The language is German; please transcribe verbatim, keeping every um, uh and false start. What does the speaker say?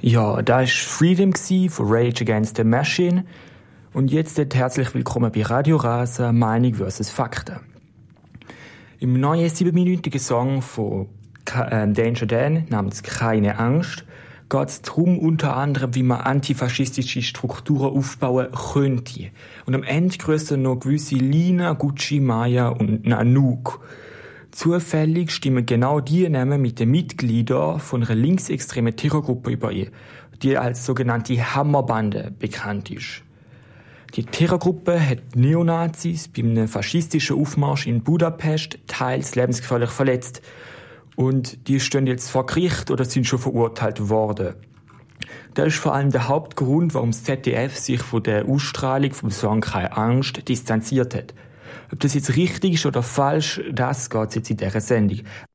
Ja, da war Freedom von Rage Against the Machine. Und jetzt herzlich willkommen bei Radio Rasa, Meinung versus Fakten. Im neuen siebenminütigen Song von Danger Dan namens «Keine Angst» geht es darum, unter anderem, wie man antifaschistische Strukturen aufbauen könnte. Und am Ende grüßen noch gewisse Lina, Gucci, Maya und Nanook. Zufällig stimmen genau die Namen mit den Mitgliedern von einer linksextremen Terrorgruppe überein, die als sogenannte Hammerbande bekannt ist. Die Terrorgruppe hat Neonazis bei einem faschistischen Aufmarsch in Budapest teils lebensgefährlich verletzt. Und die stehen jetzt vor Gericht oder sind schon verurteilt worden. Das ist vor allem der Hauptgrund, warum das Z D F sich von der Ausstrahlung vom Song «Keine Angst» distanziert hat. Ob das jetzt richtig ist oder falsch, das geht jetzt in dieser Sendung.